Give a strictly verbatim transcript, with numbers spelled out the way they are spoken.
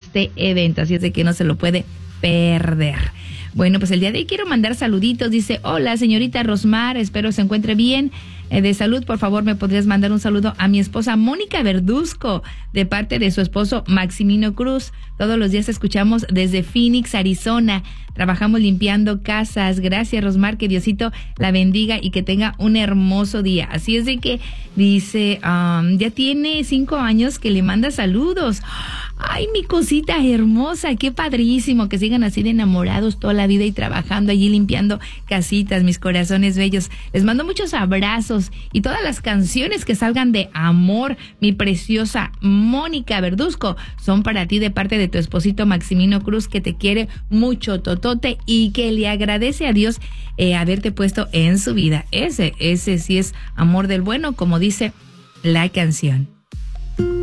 este evento, así es de que no se lo puede perder. Bueno, pues el día de hoy quiero mandar saluditos. Dice, hola señorita Rosmar, espero se encuentre bien. Eh, de salud, por favor, me podrías mandar un saludo a mi esposa Mónica Verduzco, de parte de su esposo Maximino Cruz. Todos los días escuchamos desde Phoenix, Arizona. Trabajamos limpiando casas. Gracias, Rosmar, que Diosito la bendiga y que tenga un hermoso día. Así es de que dice, um, ya tiene cinco años que le manda saludos. Ay, mi cosita hermosa, qué padrísimo que sigan así de enamorados toda la vida y trabajando allí limpiando casitas, mis corazones bellos. Les mando muchos abrazos y todas las canciones que salgan de amor, mi preciosa Mónica Verduzco, son para ti de parte de tu esposito Maximino Cruz, que te quiere mucho, totote, y que le agradece a Dios eh, haberte puesto en su vida. Ese, ese sí es amor del bueno, como dice la canción.